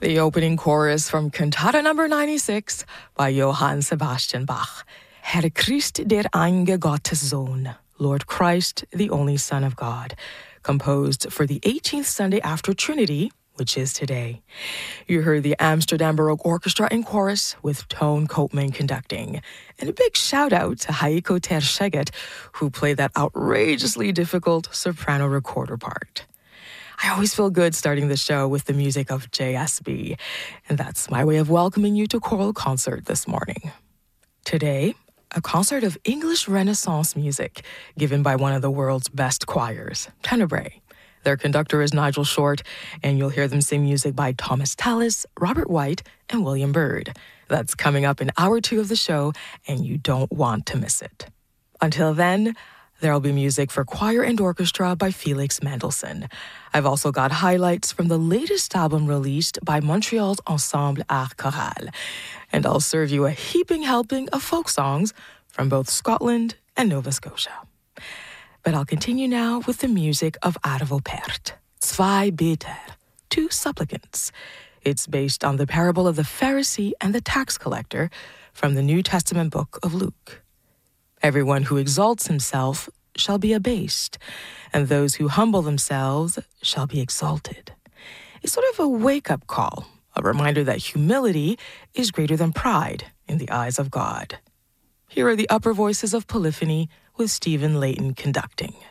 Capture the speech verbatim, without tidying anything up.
The opening chorus from Cantata number ninety-six by Johann Sebastian Bach. Herr Christ der einge Gottes Sohn, Lord Christ, the only Son of God, composed for the eighteenth Sunday after Trinity, which is today. You heard the Amsterdam Baroque Orchestra in chorus with Toon Koopman conducting. And a big shout out to Heiko ter Szeged, who played that outrageously difficult soprano recorder part. I always feel good starting the show with the music of J S B, and that's my way of welcoming you to Choral Concert this morning. Today, a concert of English Renaissance music given by one of the world's best choirs, Tenebrae. Their conductor is Nigel Short, and you'll hear them sing music by Thomas Tallis, Robert White, and William Byrd. That's coming up in hour two of the show, and you don't want to miss it. Until then, there'll be music for choir and orchestra by Felix Mendelssohn. I've also got highlights from the latest album released by Montreal's Ensemble Art Choral. And I'll serve you a heaping helping of folk songs from both Scotland and Nova Scotia. But I'll continue now with the music of Arvo Pärt, Zwei Beter, Two Supplicants. It's based on the parable of the Pharisee and the tax collector from the New Testament book of Luke. Everyone who exalts himself shall be abased, and those who humble themselves shall be exalted. It's sort of a wake-up call, a reminder that humility is greater than pride in the eyes of God. Here are the upper voices of Polyphony with Stephen Layton conducting.